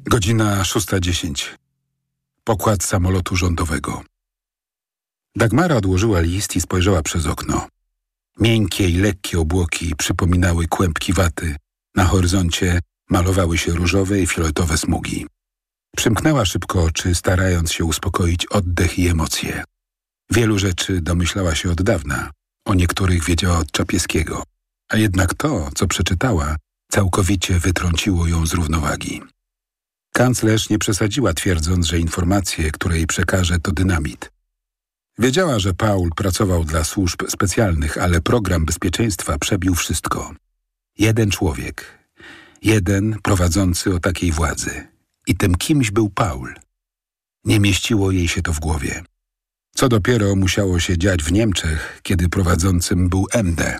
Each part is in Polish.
Godzina 6:10. Pokład samolotu rządowego. Dagmara odłożyła list i spojrzała przez okno. Miękkie i lekkie obłoki przypominały kłębki waty. Na horyzoncie malowały się różowe i fioletowe smugi. Przymknęła szybko oczy, starając się uspokoić oddech i emocje. Wielu rzeczy domyślała się od dawna, o niektórych wiedziała od Czapieskiego, a jednak to, co przeczytała, całkowicie wytrąciło ją z równowagi. Kanclerz nie przesadziła, twierdząc, że informacje, które jej przekaże, to dynamit. Wiedziała, że Paul pracował dla służb specjalnych, ale program bezpieczeństwa przebił wszystko. Jeden człowiek, jeden prowadzący o takiej władzy. I tym kimś był Paul. Nie mieściło jej się to w głowie. Co dopiero musiało się dziać w Niemczech, kiedy prowadzącym był MD.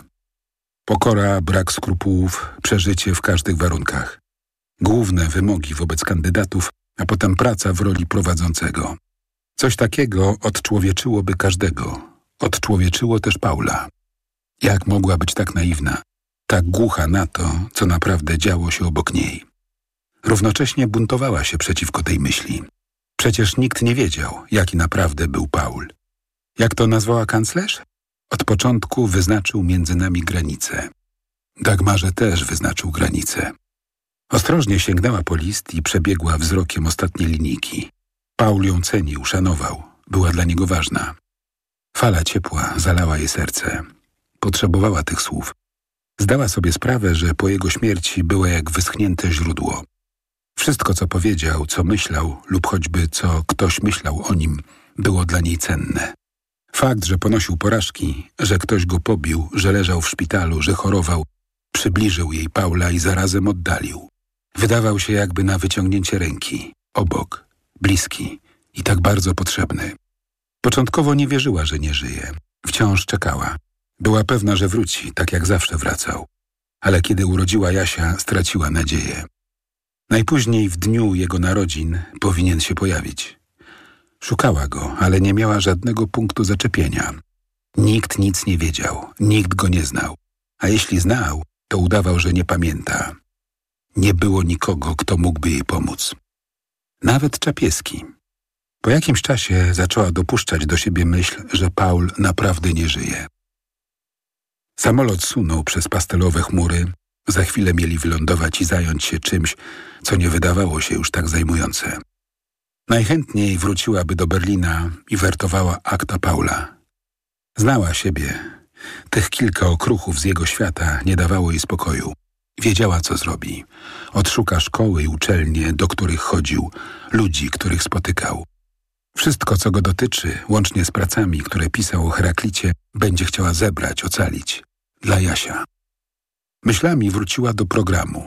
Pokora, brak skrupułów, przeżycie w każdych warunkach. Główne wymogi wobec kandydatów, a potem praca w roli prowadzącego. Coś takiego odczłowieczyłoby każdego. Odczłowieczyło też Paula. Jak mogła być tak naiwna, tak głucha na to, co naprawdę działo się obok niej? Równocześnie buntowała się przeciwko tej myśli. Przecież nikt nie wiedział, jaki naprawdę był Paul. Jak to nazwała kanclerz? Od początku wyznaczył między nami granicę. Dagmarze też wyznaczył granicę. Ostrożnie sięgnęła po list i przebiegła wzrokiem ostatnie linijki. Paul ją cenił, szanował. Była dla niego ważna. Fala ciepła zalała jej serce. Potrzebowała tych słów. Zdała sobie sprawę, że po jego śmierci była jak wyschnięte źródło. Wszystko, co powiedział, co myślał lub choćby co ktoś myślał o nim, było dla niej cenne. Fakt, że ponosił porażki, że ktoś go pobił, że leżał w szpitalu, że chorował, przybliżył jej Paula i zarazem oddalił. Wydawał się jakby na wyciągnięcie ręki, obok, bliski i tak bardzo potrzebny. Początkowo nie wierzyła, że nie żyje. Wciąż czekała. Była pewna, że wróci, tak jak zawsze wracał. Ale kiedy urodziła Jasia, straciła nadzieję. Najpóźniej w dniu jego narodzin powinien się pojawić. Szukała go, ale nie miała żadnego punktu zaczepienia. Nikt nic nie wiedział, nikt go nie znał. A jeśli znał, to udawał, że nie pamięta. Nie było nikogo, kto mógłby jej pomóc. Nawet Czapieski. Po jakimś czasie zaczęła dopuszczać do siebie myśl, że Paul naprawdę nie żyje. Samolot sunął przez pastelowe chmury. Za chwilę mieli wylądować i zająć się czymś, co nie wydawało się już tak zajmujące. Najchętniej wróciłaby do Berlina i wertowała akta Paula. Znała siebie. Tych kilka okruchów z jego świata nie dawało jej spokoju. Wiedziała, co zrobi. Odszuka szkoły i uczelnie, do których chodził, ludzi, których spotykał. Wszystko, co go dotyczy, łącznie z pracami, które pisał o Heraklicie, będzie chciała zebrać, ocalić. Dla Jasia. Myślami wróciła do programu.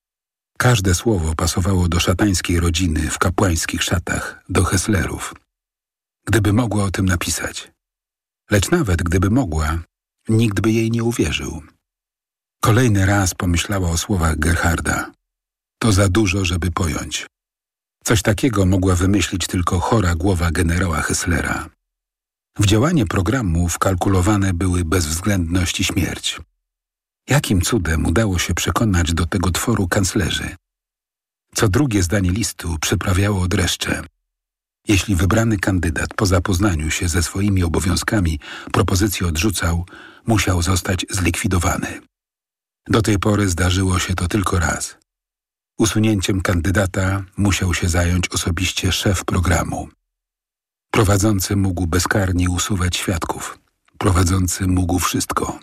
Każde słowo pasowało do szatańskiej rodziny w kapłańskich szatach, do Hesslerów. Gdyby mogła o tym napisać. Lecz nawet gdyby mogła, nikt by jej nie uwierzył. Kolejny raz pomyślała o słowach Gerharda. To za dużo, żeby pojąć. Coś takiego mogła wymyślić tylko chora głowa generała Hesslera. W działanie programu wkalkulowane były bezwzględność i śmierć. Jakim cudem udało się przekonać do tego tworu kanclerzy? Co drugie zdanie listu przyprawiało dreszcze. Jeśli wybrany kandydat po zapoznaniu się ze swoimi obowiązkami propozycję odrzucał, musiał zostać zlikwidowany. Do tej pory zdarzyło się to tylko raz. Usunięciem kandydata musiał się zająć osobiście szef programu. Prowadzący mógł bezkarnie usuwać świadków. Prowadzący mógł wszystko.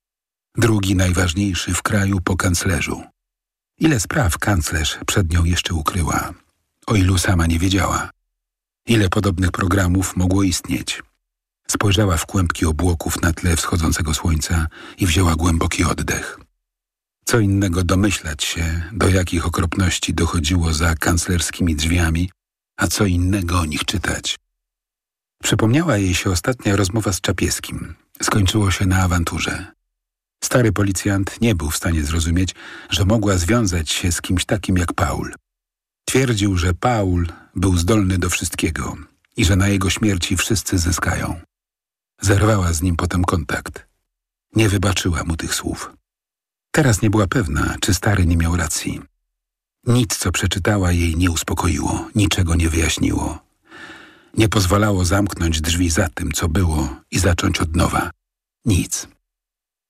Drugi najważniejszy w kraju po kanclerzu. Ile spraw kanclerz przed nią jeszcze ukryła? O ilu sama nie wiedziała? Ile podobnych programów mogło istnieć? Spojrzała w kłębki obłoków na tle wschodzącego słońca i wzięła głęboki oddech. Co innego domyślać się, do jakich okropności dochodziło za kanclerskimi drzwiami, a co innego o nich czytać. Przypomniała jej się ostatnia rozmowa z Czapieskim. Skończyło się na awanturze. Stary policjant nie był w stanie zrozumieć, że mogła związać się z kimś takim jak Paul. Twierdził, że Paul był zdolny do wszystkiego i że na jego śmierci wszyscy zyskają. Zerwała z nim potem kontakt. Nie wybaczyła mu tych słów. Teraz nie była pewna, czy stary nie miał racji. Nic, co przeczytała, jej nie uspokoiło, niczego nie wyjaśniło. Nie pozwalało zamknąć drzwi za tym, co było i zacząć od nowa. Nic.